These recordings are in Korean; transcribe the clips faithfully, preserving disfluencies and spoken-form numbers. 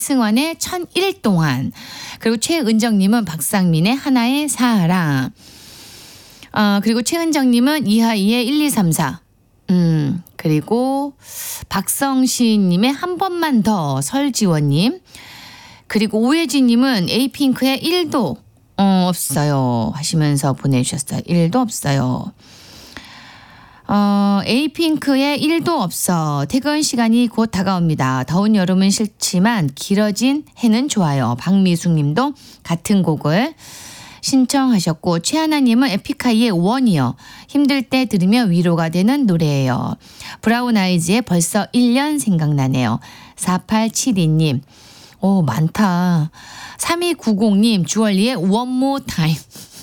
승환의 천일 동안. 그리고 최은정님은 박상민의 하나의 사랑. 어, 그리고 최은정님은 이하이의 일, 이, 삼, 사. 음, 그리고 박성시님의 한 번만 더. 설지원님. 그리고 오혜진님은 에이핑크의 일도 어, 없어요 하시면서 보내주셨어요. 일도 없어요. 어, 에이핑크의 일도 없어. 퇴근 시간이 곧 다가옵니다. 더운 여름은 싫지만 길어진 해는 좋아요. 박미숙님도 같은 곡을 신청하셨고, 최하나님은 에픽하이의 원이요. 힘들 때 들으면 위로가 되는 노래예요. 브라운 아이즈의 벌써 일 년 생각나네요. 사팔칠이님. 오, 많다. 삼이구공님 주얼리의 One More Time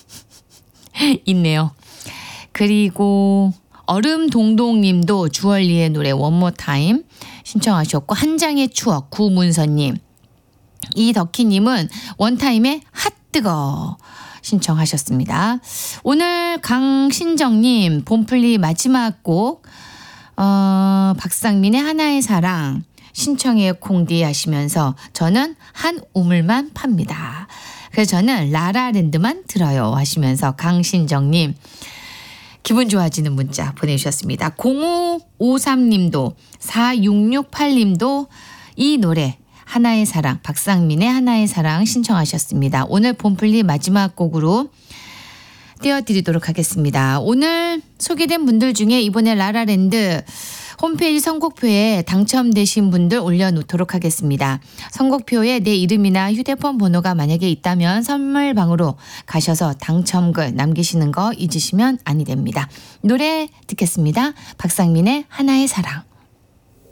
있네요. 그리고 얼음동동님도 주얼리의 노래 One More Time 신청하셨고, 한 장의 추억 구문선님, 이덕희님은 원타임의 핫뜨거 신청하셨습니다. 오늘 강신정님 봄플리 마지막 곡 어, 박상민의 하나의 사랑 신청해 콩디 하시면서 저는 한 우물만 팝니다. 그래서 저는 라라랜드만 들어요 하시면서 강신정님 기분 좋아지는 문자 보내주셨습니다. 공오오삼님도 사육육팔님도 이 노래 하나의 사랑, 박상민의 하나의 사랑 신청하셨습니다. 오늘 봄플리 마지막 곡으로 띄워드리도록 하겠습니다. 오늘 소개된 분들 중에 이번에 라라랜드 홈페이지 선곡표에 당첨되신 분들 올려놓도록 하겠습니다. 선곡표에 내 이름이나 휴대폰 번호가 만약에 있다면 선물방으로 가셔서 당첨글 남기시는 거 잊으시면 아니 됩니다. 노래 듣겠습니다. 박상민의 하나의 사랑.